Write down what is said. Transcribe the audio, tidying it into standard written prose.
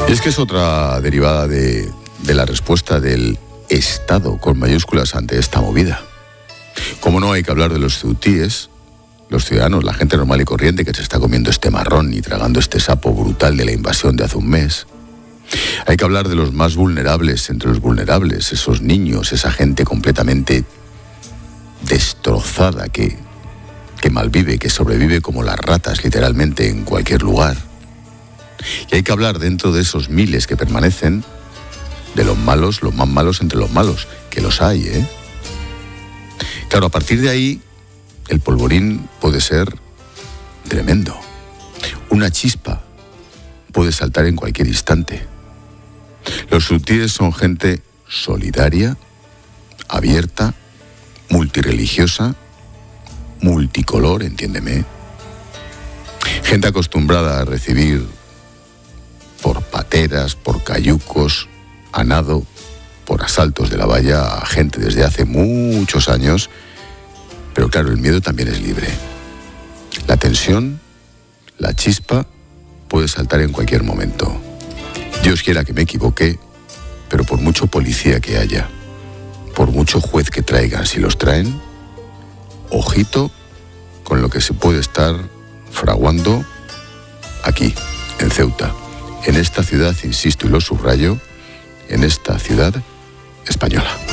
Y es que es otra derivada de la respuesta del Estado con mayúsculas ante esta movida. Como no, hay que hablar de los ceutíes, los ciudadanos, la gente normal y corriente que se está comiendo este marrón y tragando este sapo brutal de la invasión de hace un mes. Hay que hablar de los más vulnerables entre los vulnerables, esos niños, esa gente completamente destrozada que malvive, que sobrevive como las ratas literalmente en cualquier lugar. Y hay que hablar dentro de esos miles que permanecen de los malos, los más malos entre los malos, que los hay, ¿eh? Claro, a partir de ahí el polvorín puede ser tremendo. Una chispa puede saltar en cualquier instante. Los ceutíes son gente solidaria, abierta, multirreligiosa, multicolor, entiéndeme. Gente acostumbrada a recibir por pateras, por cayucos, a nado, por asaltos de la valla a gente desde hace muchos años. Pero claro, el miedo también es libre. La tensión, la chispa, puede saltar en cualquier momento. Dios quiera que me equivoque, pero por mucho policía que haya, por mucho juez que traigan, si los traen, ojito con lo que se puede estar fraguando aquí, en Ceuta, en esta ciudad, insisto y lo subrayo, en esta ciudad española.